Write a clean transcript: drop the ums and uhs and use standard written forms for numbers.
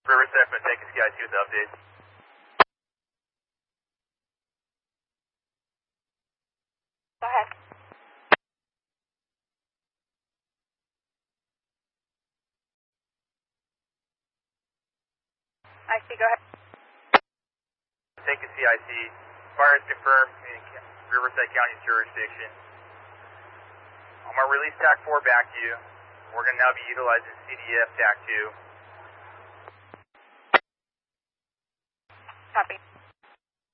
Riverside, I'm going to take a CIC with the update. Go ahead. I see, go ahead. Take a CIC. Fire is confirmed in Riverside County jurisdiction. I'm going to release TAC 4 back to you. We're going to now be utilizing CDF TAC 2. Copy.